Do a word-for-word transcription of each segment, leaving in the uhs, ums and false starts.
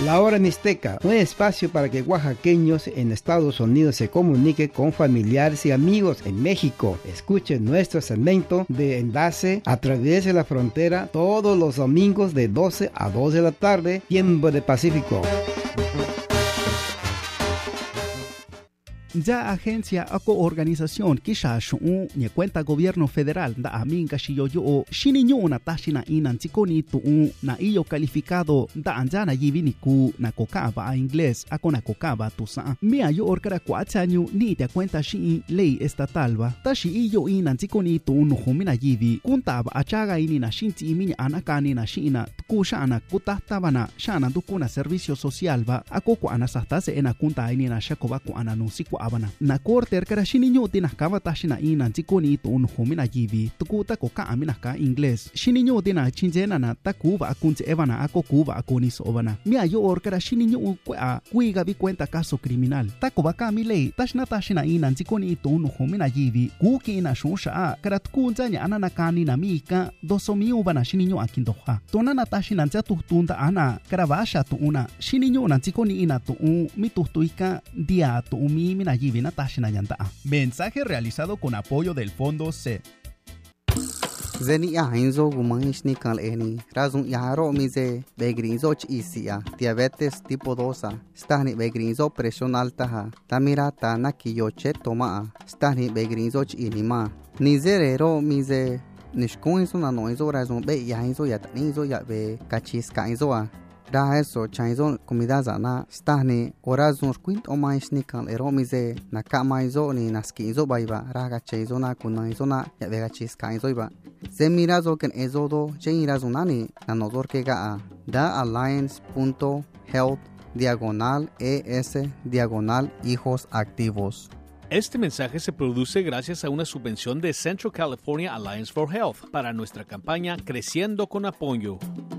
La Hora Mixteca, un espacio para que oaxaqueños en Estados Unidos se comuniquen con familiares y amigos en México. Escuchen nuestro segmento de enlace a través de la frontera todos los domingos de doce a dos de la tarde, tiempo de Pacífico. Ya agencia o organización kisha shu ni cuenta gobierno federal da aminga shiyo yo shininyo na tashina inan tikoni tu na iyo calificado da anjana yivini ku na kokaba a inglés a na kokaba tu sa mia yo orkara kwatsanyu ni te cuenta shi ley estatal ba tashi iyo inan tikoni tu no humina yivi kuntaba achaga ini na shinti iminya anakani na shina kushana kutatabana shana dukuna servicio social ba akoko anasastase ena kunta ini na shakoba ku ananusiku abana na korte erkara shininyo tinas kava tashina ina tikoni to un homina yivi tukuta koka amina ka inglés shininyo tina chinjena na takuva akunche evana ako kuva akonis obana mia yo orkara shininyo kwa kuiga vi cuenta caso criminal takoba ka mi lei tashna tashina ina tikoni to un homina yivi kuki ina shusha karat kunjanya anana kani na mika dosomi ubana shininyo akindoha tonana tashina tunda ana karavasha tu una shininyo na tikoni ina to un mitutuika dia to umi mina yivi na tashina yanta. Mensaje realizado con apoyo del Fondo C. Zeni ya hinzo gumangish ni kal eni razun yaro mize begrinzo ch isia diabetes tipo dos stani begrinzo presión alta ha tamira ta nakiyoche toma stani begrinzo ch inima nizerero mize nishkuinzo na noizo razun be ya hinzo ya tanizo ya be kachis kainzo da eso chaizo comida zana stani orazun quint o mais ni kal eromize na kamaizo ni naskinzo baiba raga chaizo na kunaizo na ya be kachis kainzo iba Zemirazo ken ezodo jengirazunani na nozor que ga da alliance punto health diagonal es diagonal hijos activos. Este mensaje se produce gracias a una subvención de Central California Alliance for Health para nuestra campaña Creciendo con Apoyo.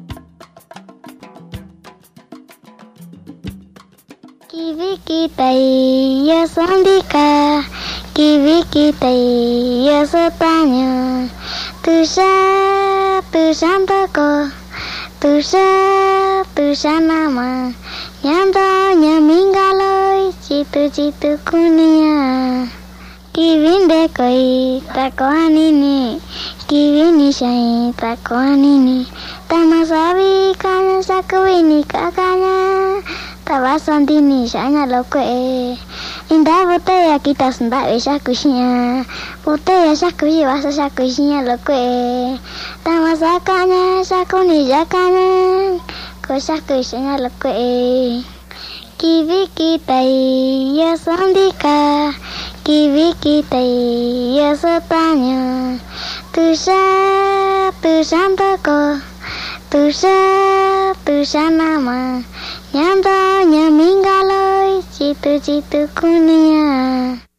Kivikitai ya sandika, kivikitai ya sotanya. Tusha, tusha ndoko, tusha, tusha nama, yanda nyamingaloy, chitu chitu kunia. Kivinde koi takoanini, kivini shai takoanini, tamasabi kanya sakuini kakanya, tabasandini shanya lokwe. Indah botella kita senda bisa kusinya, botella sakusi basa sakusinya lokwe. Tamasakanya sakuni jakanya, ko sakusinya lokwe. Kivi kitai ya sandika, kivi kitai ya sotanya. Tusha, tusha ndoko, tusha, tusha nama. Yanda nyamingaloy, citu-citu kunia.